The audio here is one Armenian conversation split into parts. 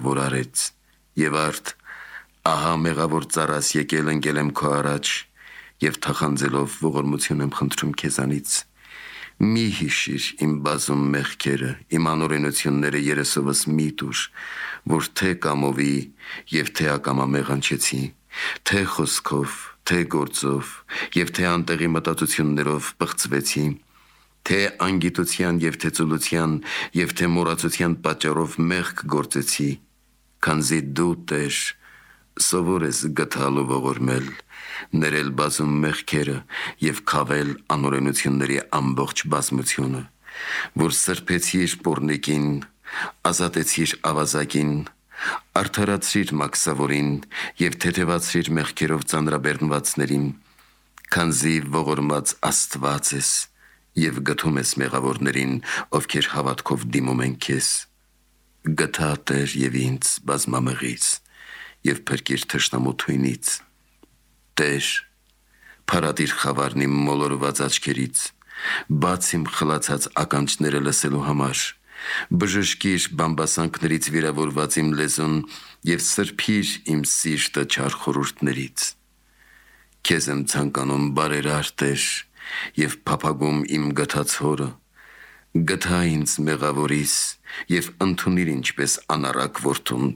որ արեց, եւ արդ ահա մեղավոր ծառաս եկել ընկել եմ քո առաջ, եւ թախանձելով ողորմություն եմ խնդրում քեզանից։ Մի հիշիր իմ բազում մեղքերը, իմ անօրենությունները երեսովս մի տուր, որ թե կամովի եւ թե ակամա մեղանչեցի, թե խոսքով, թե գործով եւ թե անտեղի մտածություններով պղծվեցի, թե անգիտության եւ թե ծուլության եւ թե մոռացության պատճառով մեղք գործեցի, քանզի դու Տեր սովոր ես գթալ ու ողորմել, ներել բազում մեղքերը եւ քավել անօրենությունների ամբողջ բազմությունը, որ սրբեցիր պոռնիկին, ազատեցիր ավազակին, արդարացրիր մաքսավորին եւ թեթեվացրիր մեղքերով ծանրաբեռնվածներին, քանզի ողորմած Աստված ես եւ գթում ես մեղավորներին, ովքեր հավատքով դիմում են քեզ։ Գթա Տեր եւ ինձ բազմամեղից եւ փրկիր թշնամու թույնից։ Տեր, փարատիր խավարն իմ մոլորված աչքերից, բաց իմ խլացած ականջները լսելու համար, բժշկիր բամբասանքներից վիրավորված իմ լեզուն եւ սրբիր իմ սիրտը չար խորհուրդներից։ Քեզ եմ ցանկանում բարերար Տեր եւ փափագում իմ գթած հորը, գթա ինձ մեղավորիս եւ ընդունիր ինչպես անառակ որդուն։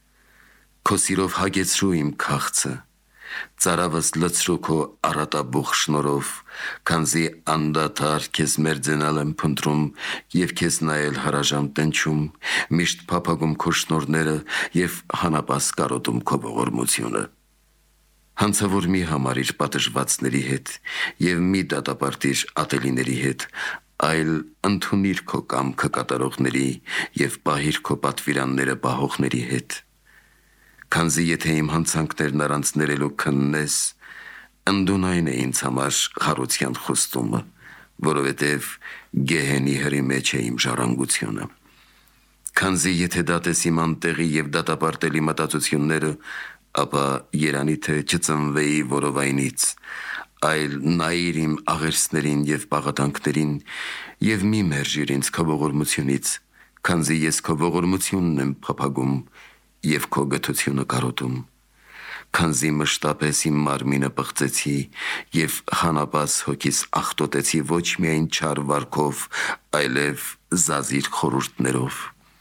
Քո սիրով հագեցրու իմ քաղցը, ծարավս լցրու քո առատաբուխ շնորհով, քանզի անդադար քեզ մերձենալ եմ փնտրում եւ քեզ նայել հարաժամ տնչում, միշտ փափագում քո շնորհները եւ հանապաս կարոտում քո ողորմությունը։ Հանցավոր մի համարիր պատժվածների հետ եւ մի դատապարտիր ատելիների հետ, այլ ընդունիր քո կամքը կատարողների եւ պահիր քո պատվիրանները պահողների հետ։ Քանզի եթե իմ հանցանքներն առանց ներելու քննես, ընդունայն է ինձ համար խարության խոստումը, որովհետև գեհենի հրի մեջ է իմ ժառանգությունը։ Քանզի եթե դատես իմ անտեղի եւ դատապարտելի մտածությունները, ապա երանի թե չծնվեի որովայնից, այլ նայիր իմ աղերսներին եւ պաղատանքներին եւ մի մերժիր ինձ քո ողորմությունից, քանզի ես քո ողորմությունն եմ փափագում եւ քո գթությունը կարոտում, քանզի մշտապես իմ մարմինը պղծեցի եւ հանապաս հոգիս աղտոտեցի ոչ միայն չար վարքով, այլև զազիր խորհուրդներով։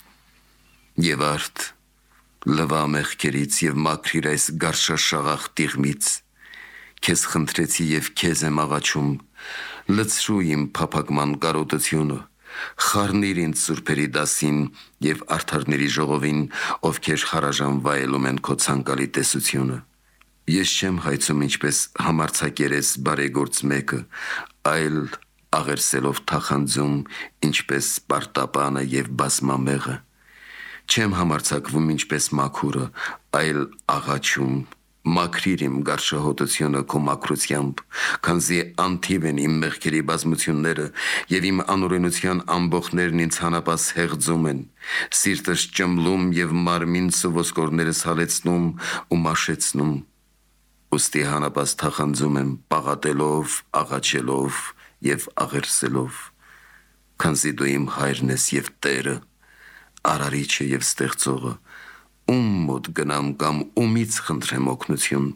Եվ արդ լվա մեղքերից եւ մաքրիր այս գարշաշաղախ տիղմից, քեզ խնդրեցի եւ քեզ եմ աղաչում, լցրու իմ փափագման կարոտությունը, խառնիր ինձ սուրբերի դասին եւ արդարների ժողովին, ովքեր խարաժան վայելում են քո ցանկալի տեսությունը։ Ես չեմ հայցում ինչպես համարձակերես բարեգործ մեկը, այլ աղերսելով թախանձում ինչպես Սպարտապանը եւ բազմամեղը։ Չեմ համարձակվում ինչպես մաքուրը, այլ աղաչում, մաքրիր իմ գարշահոտությունը քո մաքրությամբ, քանզի անթիվ են իմ մեղքերի բազմությունները եւ իմ անօրենության ամբոխներն ինձ հանապաս հեղձում են, սիրտս ճմլում եւ մարմինս ու ոսկորներս հալեցնում ու մաշեցնում։ Ուստի հանապաս թախանձում եմ պաղատելով, աղաչելով եւ աղերսելով, քանզի դու իմ հայրն ես եւ Տերը, արարիչը եւ ստեղծողը, ում մոտ գնամ կամ ումից խնդրեմ օգնություն։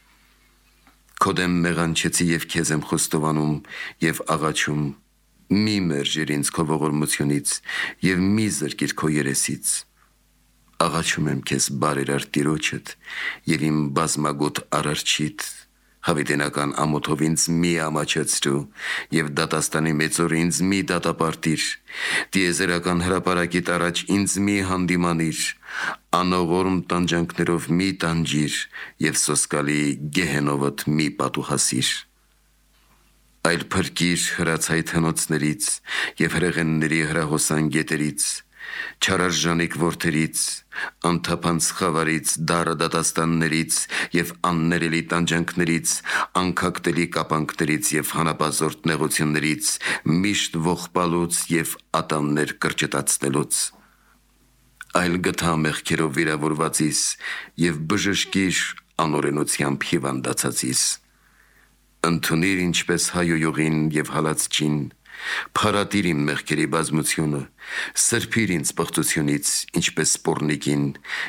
Քո դեմ մեղանչեցի եւ քեզ եմ խոստովանում եւ աղաչում, մի մերժիր ինձ քո ողորմությունից եւ մի զրկիր քո երեսից։ Աղաչում եմ քեզ բարերար Տիրոջդ եւ իմ բազմագոտ արարչիդ, հավիտենական ամոթով ինձ մի ամաչեցրու եւ դատաստանի մեծօր ինձ մի դատապարտիր, տիեզերական հրապարակիտ առաջ ինձ մի հանդիմանիր, անողորմ տանջանքներով մի տանջիր եւ սոսկալի գեհենովդ մի պատուհասիր։ Այլ փրկիր հրացայտ հնոցներից եւ հրեղենների հրահոսան գետերից, չարարժանիկ որդերից, անթափանց խավարից, դառը դատաստաններից եւ աններելի տանջանքներից, անկակտելի կապանքներից եւ հանապազորդ նեղություններից, միշտ ողբալուց եւ ատամներ կրճտացնելուց։ Այլ գթա մեղքերով վիրավորվածիս եւ բժշկիր անօրենությամբ հիվանդացածիս։ Ընդունիր ինչպես հայոյողին եւ հալածչին, փարատիր իմ մեղքերի բազմությունը, սրբիր ինձ պղծությունից, ինչպես սպորնիկին